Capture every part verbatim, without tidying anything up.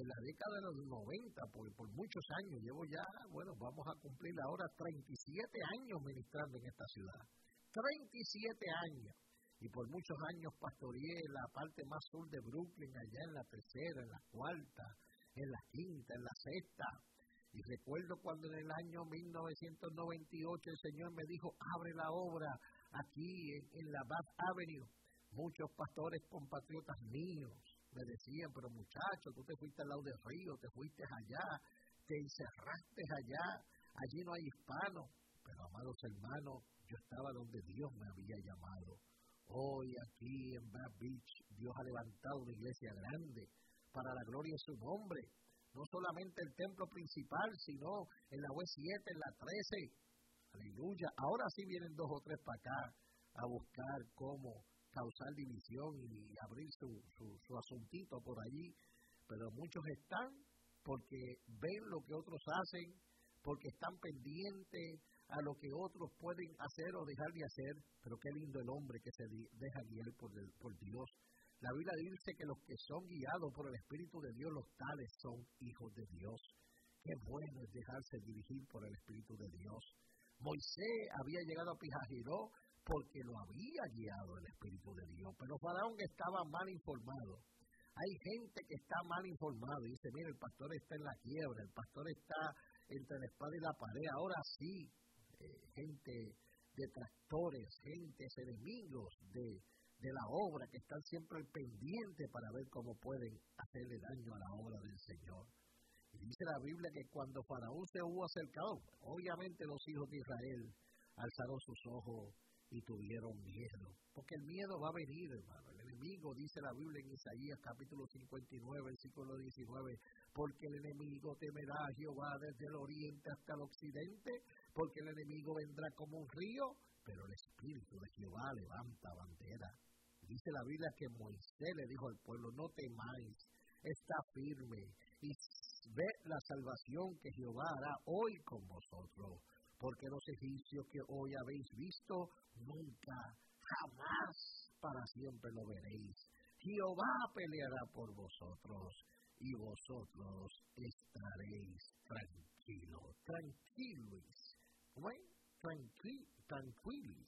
en la década de los noventa, por, por muchos años, llevo ya, bueno, vamos a cumplir ahora treinta y siete años ministrando en esta ciudad. treinta y siete años. Y por muchos años pastoreé la parte más sur de Brooklyn, allá en la tercera, en la cuarta, en la quinta, en la sexta. Y recuerdo cuando en el año mil novecientos noventa y ocho el Señor me dijo, abre la obra aquí en, en la Bath Avenue. Muchos pastores compatriotas míos me decían, pero muchacho, tú te fuiste al lado del río, te fuiste allá, te encerraste allá, allí no hay hispanos. Pero amados hermanos, yo estaba donde Dios me había llamado. Hoy aquí en Bath Beach, Dios ha levantado una iglesia grande para la gloria de su nombre. No solamente el templo principal, sino en la U siete, en la trece. Aleluya. Ahora sí vienen dos o tres para acá a buscar cómo causar división y abrir su, su, su asuntito por allí. Pero muchos están porque ven lo que otros hacen, porque están pendientes a lo que otros pueden hacer o dejar de hacer. Pero qué lindo el hombre que se deja guiar por, el, por Dios. La Biblia dice que los que son guiados por el Espíritu de Dios, los tales son hijos de Dios. Qué bueno es dejarse dirigir por el Espíritu de Dios. Moisés había llegado a Pijajiró porque lo había guiado el Espíritu de Dios, pero Faraón estaba mal informado. Hay gente que está mal informada y dice, mira, el pastor está en la quiebra, el pastor está entre la espada y la pared. Ahora sí, eh, gente detractores, gentes enemigos de, de la obra que están siempre pendientes para ver cómo pueden hacerle daño a la obra del Señor. Y dice la Biblia que cuando Faraón se hubo acercado, obviamente los hijos de Israel alzaron sus ojos y tuvieron miedo, porque el miedo va a venir, hermano. El enemigo, dice la Biblia en Isaías capítulo cincuenta y nueve, versículo diecinueve, porque el enemigo temerá a Jehová desde el oriente hasta el occidente, porque el enemigo vendrá como un río, pero el Espíritu de Jehová levanta bandera. Dice la Biblia que Moisés le dijo al pueblo, no temáis, está firme, y ve la salvación que Jehová hará hoy con vosotros. Porque los egipcios que hoy habéis visto, nunca, jamás, para siempre lo veréis. Jehová peleará por vosotros, y vosotros estaréis tranquilos. Tranquilos. ¿Cómo es? Tranqui, tranquilis.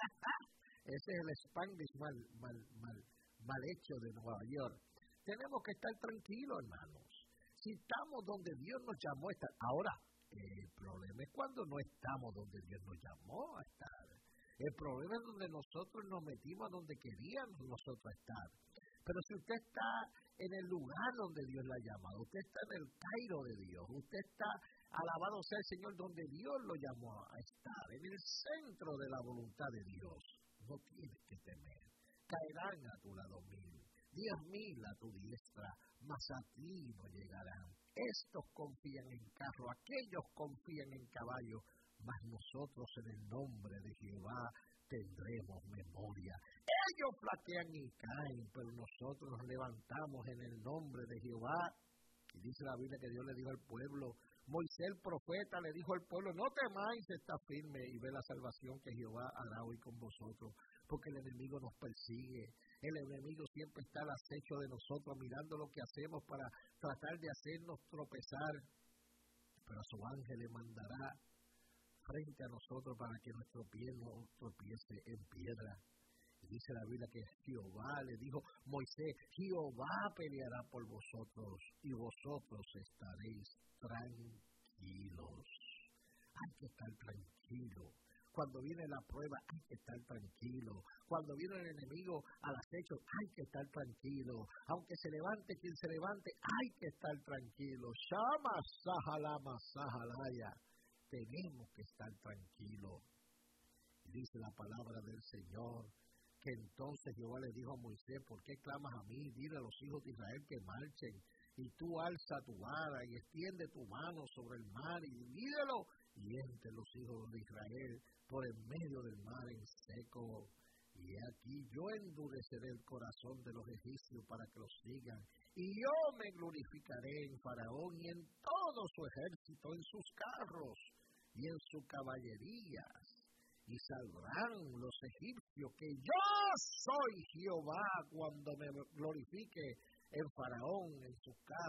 Ese es el Spanglish mal, mal, mal, mal hecho de Nueva York. Tenemos que estar tranquilos, hermanos. Si estamos donde Dios nos llamó a estar. Ahora, el problema es cuando no estamos donde Dios nos llamó a estar. El problema es donde nosotros nos metimos a donde queríamos nosotros estar. Pero si usted está en el lugar donde Dios la ha llamado, usted está en el Cairo de Dios, usted está, alabado sea el Señor, donde Dios lo llamó a estar, en el centro de la voluntad de Dios, no tienes que temer. Caerán a tu lado mil, diez mil a tu diestra, mas a ti no llegarán. Estos confían en carro, aquellos confían en caballo, mas nosotros en el nombre de Jehová tendremos memoria. Ellos flaquean y caen, pero nosotros nos levantamos en el nombre de Jehová. Y dice la Biblia que Dios le dijo al pueblo, Moisés el profeta le dijo al pueblo, no temáis, está firme y ve la salvación que Jehová hará hoy con vosotros, porque el enemigo nos persigue. El enemigo siempre está al acecho de nosotros, mirando lo que hacemos para tratar de hacernos tropezar. Pero a su ángel le mandará frente a nosotros para que nuestro pie no tropiece en piedra. Y dice la Biblia que Jehová le dijo, Moisés, Jehová peleará por vosotros y vosotros estaréis tranquilos. Hay que estar tranquilo. Cuando viene la prueba hay que estar tranquilo. Cuando viene el enemigo al acecho hay que estar tranquilo. Aunque se levante quien se levante, hay que estar tranquilo. Shama sahalama sahalaya. Tenemos que estar tranquilos. Dice la palabra del Señor que entonces Jehová le dijo a Moisés, ¿por qué clamas a mí? Dile a los hijos de Israel que marchen. Y tú alza tu vara y extiende tu mano sobre el mar y divídelo. Y entre los hijos de Israel por el medio del mar en seco. Y aquí yo endureceré el corazón de los egipcios para que los sigan. Y yo me glorificaré en Faraón y en todo su ejército, en sus carros y en su caballería. Y saldrán los egipcios, que yo soy Jehová cuando me glorifique en Faraón, en sus carros.